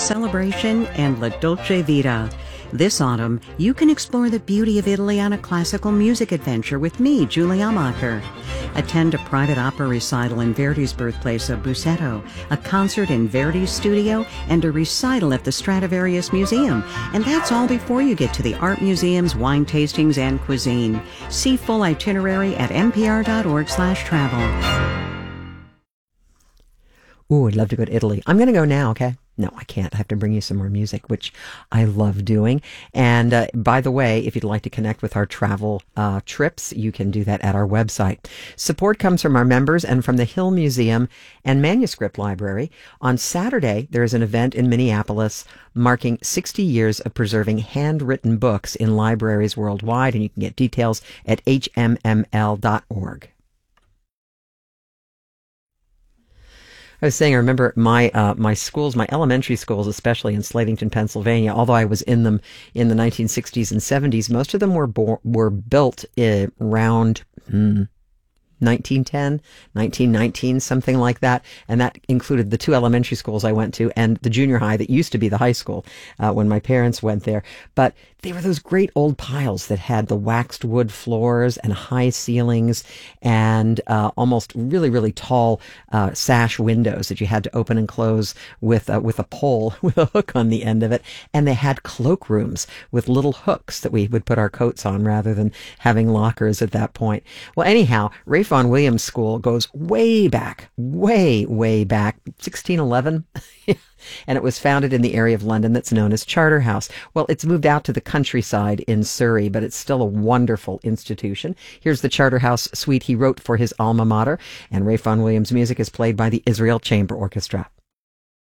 celebration and La Dolce Vita. This autumn, you can explore the beauty of Italy on a classical music adventure with me, Julie Amacher. Attend a private opera recital in Verdi's birthplace of Busseto, a concert in Verdi's studio, and a recital at the Stradivarius Museum. And that's all before you get to the art museums, wine tastings, and cuisine. See full itinerary at npr.org/travel. Ooh, I'd love to go to Italy. I'm going to go now, okay? No, I can't. I have to bring you some more music, which I love doing. And by the way, if you'd like to connect with our travel trips, you can do that at our website. Support comes from our members and from the Hill Museum and Manuscript Library. On Saturday, there is an event in Minneapolis marking 60 years of preserving handwritten books in libraries worldwide, and you can get details at hmml.org. I was saying, I remember my schools, my elementary schools, especially in Slatington, Pennsylvania, although I was in them in the 1960s and 70s, most of them were built around 1910, 1919, something like that. And that included the two elementary schools I went to and the junior high that used to be the high school when my parents went there. But they were those great old piles that had the waxed wood floors and high ceilings and almost really, really tall sash windows that you had to open and close with a pole with a hook on the end of it. And they had cloakrooms with little hooks that we would put our coats on rather than having lockers at that point. Well, anyhow, Ralph Vaughan Williams School goes way back, way back, 1611. And it was founded in the area of London that's known as Charterhouse. Well, it's moved out to the countryside in Surrey, but it's still a wonderful institution. Here's the Charterhouse suite he wrote for his alma mater, and Ralph Vaughan Williams' music is played by the Israel Chamber Orchestra.